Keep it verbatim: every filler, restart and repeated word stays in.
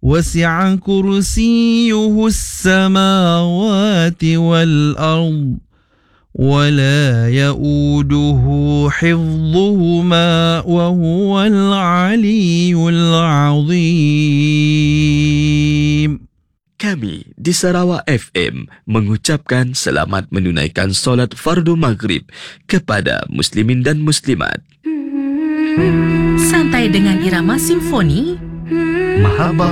وسع كرسيه السماوات والأرض ولا يؤوده حفظهما وهو العلي العظيم. Kami di Sarawak F M mengucapkan selamat menunaikan solat fardu maghrib kepada muslimin dan muslimat. Santai dengan irama simfoni. Mahabbah